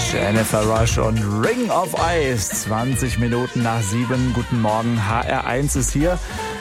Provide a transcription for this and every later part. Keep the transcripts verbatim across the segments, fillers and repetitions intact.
Jennifer Rush und Ring of Ice. zwanzig Minuten nach sieben. Guten Morgen, H R eins ist hier.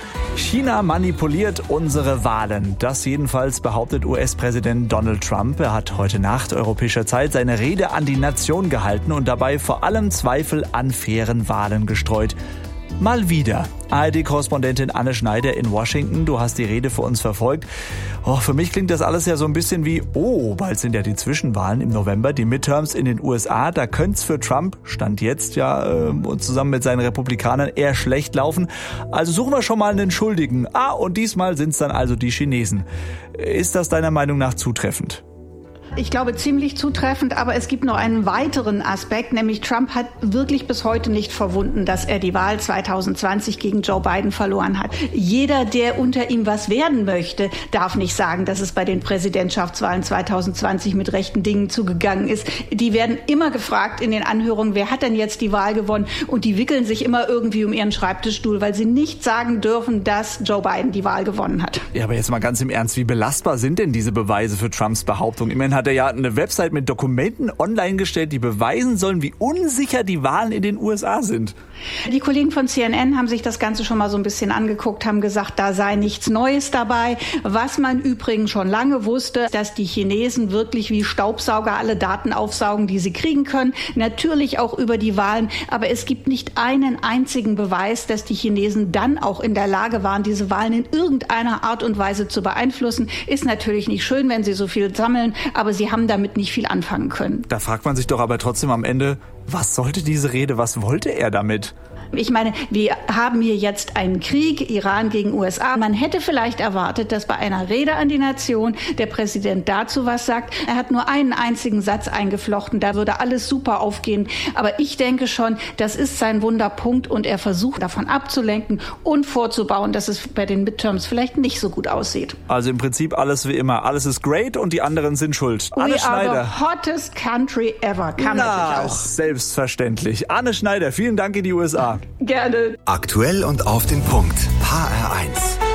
China manipuliert unsere Wahlen. Das jedenfalls behauptet U S-Präsident Donald Trump. Er hat heute Nacht europäischer Zeit seine Rede an die Nation gehalten und dabei vor allem Zweifel an fairen Wahlen gestreut. Mal wieder. A R D-Korrespondentin Anne Schneider in Washington, du hast die Rede für uns verfolgt. Oh, für mich klingt das alles ja so ein bisschen wie, oh, bald sind ja die Zwischenwahlen im November, die Midterms in den U S A. Da könnte es für Trump, Stand jetzt ja, äh, zusammen mit seinen Republikanern eher schlecht laufen. Also suchen wir schon mal einen Schuldigen. Ah, und diesmal sind es dann also die Chinesen. Ist das deiner Meinung nach zutreffend? Ich glaube, ziemlich zutreffend, aber es gibt noch einen weiteren Aspekt, nämlich Trump hat wirklich bis heute nicht verwunden, dass er die Wahl zwanzig zwanzig gegen Joe Biden verloren hat. Jeder, der unter ihm was werden möchte, darf nicht sagen, dass es bei den Präsidentschaftswahlen zwanzig zwanzig mit rechten Dingen zugegangen ist. Die werden immer gefragt in den Anhörungen, wer hat denn jetzt die Wahl gewonnen? Und die wickeln sich immer irgendwie um ihren Schreibtischstuhl, weil sie nicht sagen dürfen, dass Joe Biden die Wahl gewonnen hat. Ja, aber jetzt mal ganz im Ernst, wie belastbar sind denn diese Beweise für Trumps Behauptung? Immerhin hat er ja eine Website mit Dokumenten online gestellt, die beweisen sollen, wie unsicher die Wahlen in den U S A sind. Die Kollegen von C N N haben sich das Ganze schon mal so ein bisschen angeguckt, haben gesagt, da sei nichts Neues dabei. Was man übrigens schon lange wusste, dass die Chinesen wirklich wie Staubsauger alle Daten aufsaugen, die sie kriegen können. Natürlich auch über die Wahlen. Aber es gibt nicht einen einzigen Beweis, dass die Chinesen dann auch in der Lage waren, diese Wahlen in irgendeiner Art und Weise zu beeinflussen. Ist natürlich nicht schön, wenn sie so viel sammeln, aber sie haben damit nicht viel anfangen können. Da fragt man sich doch aber trotzdem am Ende, was sollte diese Rede, was wollte er damit? Ich meine, wir haben hier jetzt einen Krieg, Iran gegen U S A. Man hätte vielleicht erwartet, dass bei einer Rede an die Nation der Präsident dazu was sagt. Er hat nur einen einzigen Satz eingeflochten, da würde alles super aufgehen. Aber ich denke schon, das ist sein Wunderpunkt und er versucht davon abzulenken und vorzubauen, dass es bei den Midterms vielleicht nicht so gut aussieht. Also im Prinzip alles wie immer. Alles ist great und die anderen sind schuld. We Anne Schneider. are the hottest country ever. Kann Na, auch. Selbstverständlich. Anne Schneider, vielen Dank in die U S A. Gerne. Aktuell und auf den Punkt. H R eins.